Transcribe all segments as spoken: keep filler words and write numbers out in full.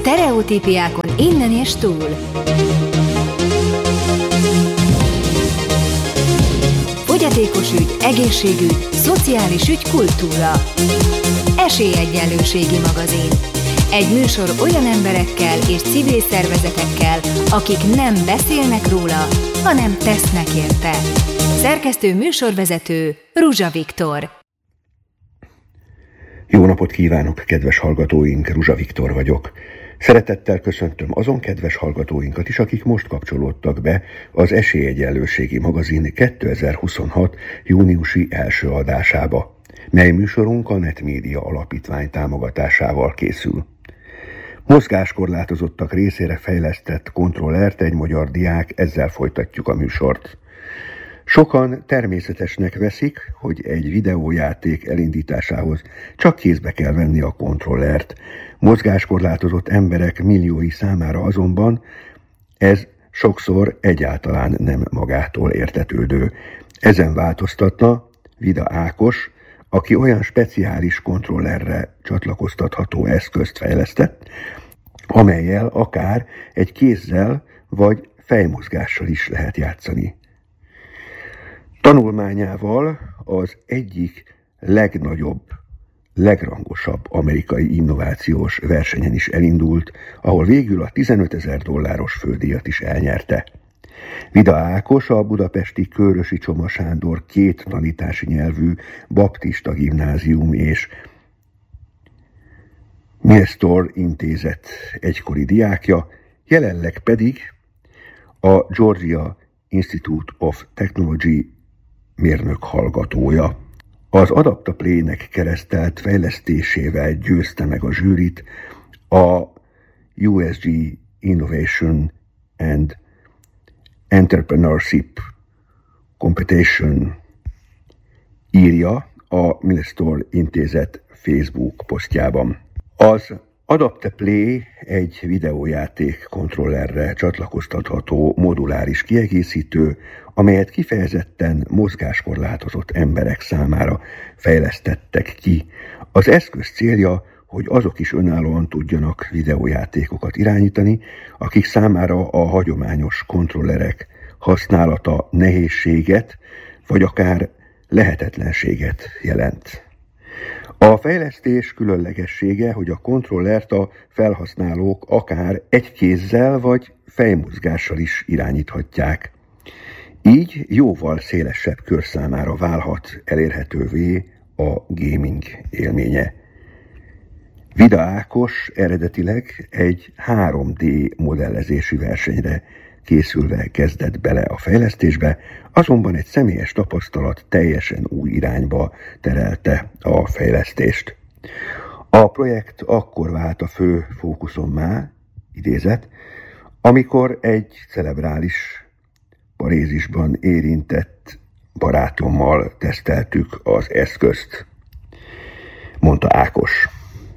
Sztereotípiákon innen és túl. Fogyatékos ügy, egészségügy, szociális ügy, kultúra. Esélyegyenlőségi magazin. Egy műsor olyan emberekkel és civil szervezetekkel, akik nem beszélnek róla, hanem tesznek érte. Szerkesztő műsorvezető Ruzsa Viktor. Jó napot kívánok, kedves hallgatóink, Ruzsa Viktor vagyok. Szeretettel köszöntöm azon kedves hallgatóinkat is, akik most kapcsolódtak be az Esélyegyenlőségi magazin kétezer-huszonhat. júniusi első adásába, mely műsorunk a Netmédia Alapítvány támogatásával készül. Mozgáskorlátozottak részére fejlesztett kontrollert egy magyar diák, ezzel folytatjuk a műsort. Sokan természetesnek veszik, hogy egy videójáték elindításához csak kézbe kell venni a kontrollert. Mozgáskorlátozott emberek milliói számára azonban ez sokszor egyáltalán nem magától értetődő. Ezen változtatna Vida Ákos, aki olyan speciális kontrollerre csatlakoztatható eszközt fejlesztett, amellyel akár egy kézzel vagy fejmozgással is lehet játszani. Tanulmányával az egyik legnagyobb, legrangosabb amerikai innovációs versenyen is elindult, ahol végül a tizenötezer dolláros fődíjat is elnyerte. Vida Ákos a budapesti Kőrösi Csoma Sándor két tanítási nyelvű baptista gimnázium és Milstor intézet egykori diákja, jelenleg pedig a Georgia Institute of Technology mérnök hallgatója. Az AdaptaPlay-nek keresztelt fejlesztésével győzte meg a zsűrit a U S G Innovation and Entrepreneurship Competition, írja a Milstor intézet Facebook posztjában. Az AdaptaPlay egy videójáték kontrollerre csatlakoztatható moduláris kiegészítő, amelyet kifejezetten mozgáskorlátozott emberek számára fejlesztettek ki. Az eszköz célja, hogy azok is önállóan tudjanak videójátékokat irányítani, akik számára a hagyományos kontrollerek használata nehézséget, vagy akár lehetetlenséget jelent. A fejlesztés különlegessége, hogy a kontrollert a felhasználók akár egy kézzel vagy fejmozgással is irányíthatják. Így jóval szélesebb kör számára válhat elérhetővé a gaming élménye. Vida Ákos eredetileg egy három dé modellezési versenyre készülve kezdett bele a fejlesztésbe, azonban egy személyes tapasztalat teljesen új irányba terelte a fejlesztést. A projekt akkor vált a fő fókuszommá, idézet, amikor egy celebrális Parízisban érintett barátommal teszteltük az eszközt, mondta Ákos.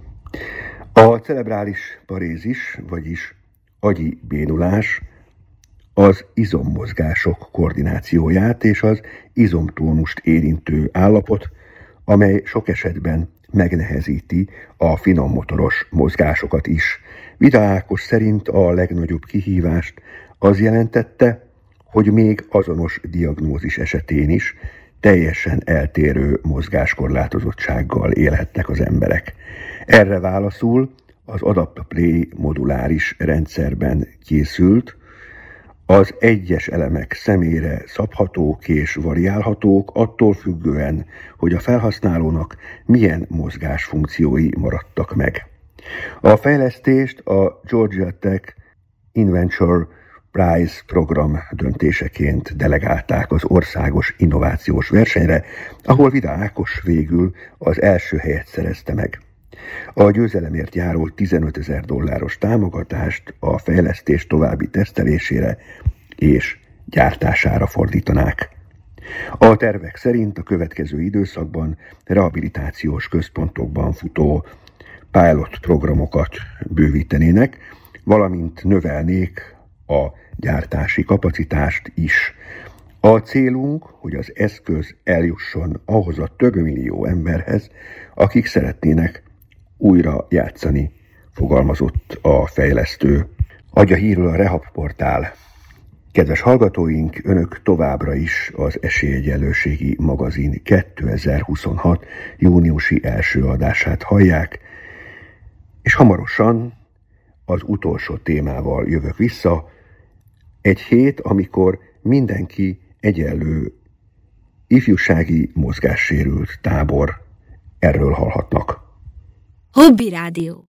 A celebrális parézis, vagyis agyi bénulás, az izommozgások koordinációját és az izomtónust érintő állapot, amely sok esetben megnehezíti a finommotoros mozgásokat is. Vida Ákos szerint a legnagyobb kihívást az jelentette, hogy még azonos diagnózis esetén is teljesen eltérő mozgáskorlátozottsággal élhetnek az emberek. Erre válaszul az AdaptaPlay moduláris rendszerben készült, az egyes elemek személyre szabhatók és variálhatók attól függően, hogy a felhasználónak milyen mozgásfunkciói maradtak meg. A fejlesztést a Georgia Tech Inventure Prize program döntéseként delegálták az országos innovációs versenyre, ahol Vida Ákos végül az első helyet szerezte meg. A győzelemért járó tizenötezer dolláros támogatást a fejlesztés további tesztelésére és gyártására fordítanák. A tervek szerint a következő időszakban rehabilitációs központokban futó pilot programokat bővítenének, valamint növelnék a gyártási kapacitást is. A célunk, hogy az eszköz eljusson ahhoz a több millió emberhez, akik szeretnének újra játszani fogalmazott a fejlesztő. Adja hírül a Rehab portál. Kedves hallgatóink, önök továbbra is az Esélyegyenlőségi magazin kétezer-huszonhat júniusi első adását hallják, és hamarosan az utolsó témával jövök vissza. Egy hét, amikor mindenki egyenlő ifjúsági mozgássérült tábor. Erről hallhatnak. Hobby Rádió.